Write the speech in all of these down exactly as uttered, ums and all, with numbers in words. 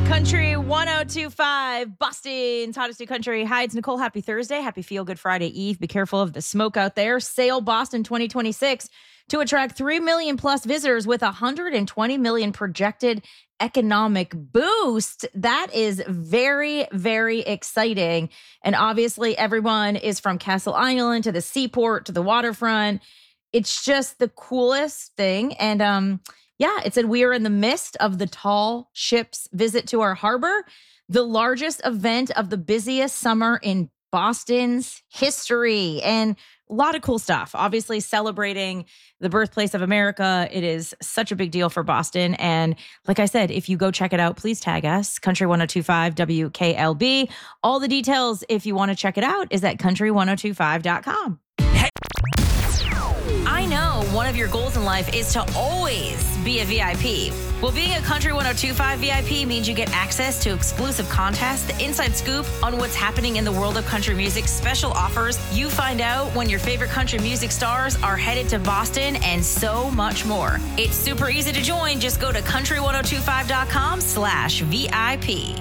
Country one oh two point five, Boston's hottest new country. Hi, it's Nicole. Happy Thursday. Happy Feel Good Friday Eve. Be careful of the smoke out there. Sail Boston twenty twenty-six to attract three million plus visitors with one hundred twenty million projected economic boost. That is very, very exciting. And obviously, everyone is from Castle Island to the seaport to the waterfront. It's just the coolest thing. And, um, yeah, it said we are in the midst of the tall ships visit to our harbor, the largest event of the busiest summer in Boston's history, and a lot of cool stuff. Obviously, celebrating the birthplace of America. It is such a big deal for Boston. And like I said, if you go check it out, please tag us, Country one oh two point five W K L B. All the details, if you want to check it out, is at country one oh two five dot com. I know one of your goals in life is to always be a V I P. Well, being a Country one oh two point five V I P means you get access to exclusive contests, the inside scoop on what's happening in the world of country music, special offers. You find out when your favorite country music stars are headed to Boston, and so much more. It's super easy to join. Just go to country one oh two five dot com slash V I P.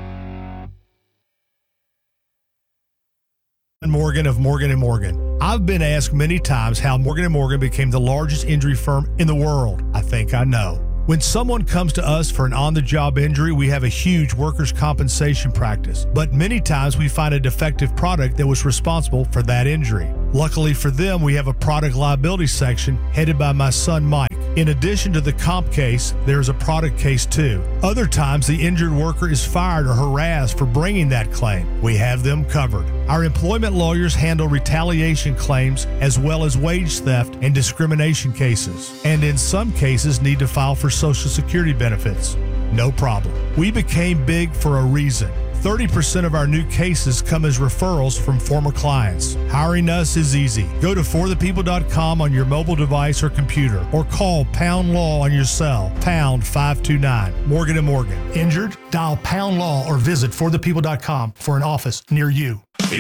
Morgan of Morgan and Morgan. I've been asked many times how Morgan and Morgan became the largest injury firm in the world. I think I know. When someone comes to us for an on-the-job injury, we have a huge workers' compensation practice, but many times we find a defective product that was responsible for that injury. Luckily for them, we have a product liability section headed by my son Mike. In addition to the comp case, there is a product case too. Other times, the injured worker is fired or harassed for bringing that claim. We have them covered. Our employment lawyers handle retaliation claims as well as wage theft and discrimination cases, and in some cases need to file for Social Security benefits. No problem. We became big for a reason. thirty percent of our new cases come as referrals from former clients. Hiring us is easy. Go to for the people dot com on your mobile device or computer, or call Pound Law on your cell, pound five two nine. Morgan and Morgan. Injured? Dial Pound Law or visit for the people dot com for an office near you.